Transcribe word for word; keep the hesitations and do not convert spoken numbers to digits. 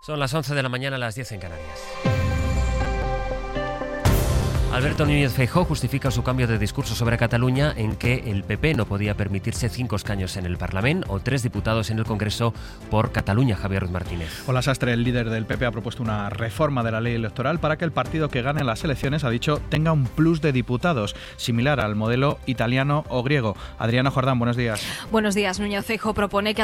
Son las once de la mañana, las diez en Canarias. Alberto Núñez Feijóo justifica su cambio de discurso sobre Cataluña en que el P P no podía permitirse cinco escaños en el Parlamento o tres diputados en el Congreso por Cataluña. Javier Ruiz Martínez. Hola Sastre, el líder del P P ha propuesto una reforma de la ley electoral para que el partido que gane las elecciones, ha dicho, tenga un plus de diputados, similar al modelo italiano o griego. Adriana Jordán, buenos días. Buenos días. Núñez Feijóo propone que